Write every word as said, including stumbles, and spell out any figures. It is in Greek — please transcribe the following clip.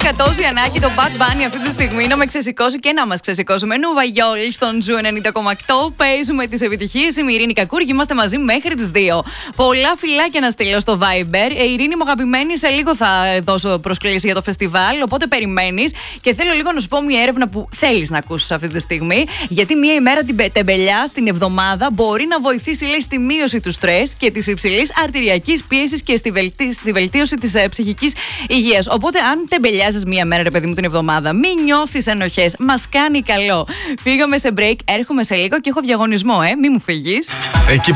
σκατώσει Ανάκη το Bad Bunny αυτή τη στιγμή να με ξεσηκώσει και να μας ξεσηκώσει. Με Νουβαγιόλ στον Ζου ενενήντα κόμμα οκτώ. Παίζουμε τις επιτυχίες. Είμαι η Ειρήνη Κακούρη. Είμαστε μαζί μέχρι τις δύο. Πολλά φιλάκια να στείλω στο Viber. Ε, Ειρήνη μου αγαπημένη, σε λίγο θα δώσω προσκλήση για το φεστιβάλ. Οπότε περιμένεις. Και θέλω λίγο να σου πω μια έρευνα που θέλεις να ακούσεις αυτή τη στιγμή. Γιατί μία ημέρα την τεμπελιά στην εβδομάδα μπορεί να βοηθήσει, λέει, στη μείωση του στρες και της υψηλής αρτηριακής πίεσης και στη, βελτί... στη βελτίωση της ε, ψυχικής υγείας. Οπότε, αν τεμπελιάζεις μία μέρα, ρε παιδί μου, την εβδομάδα, μην νιώθεις ενοχές. Μας κάνει καλό. Φύγαμε σε break, έρχομαι σε λίγο και έχω διαγωνισμό, ε. Μην μου φύγεις. Εκεί